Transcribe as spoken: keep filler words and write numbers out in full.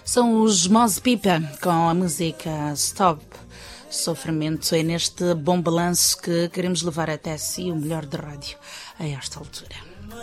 São os Moz Pipa com a música Stop. Sofrimento é neste bom balanço que queremos levar até si o melhor de rádio a esta altura.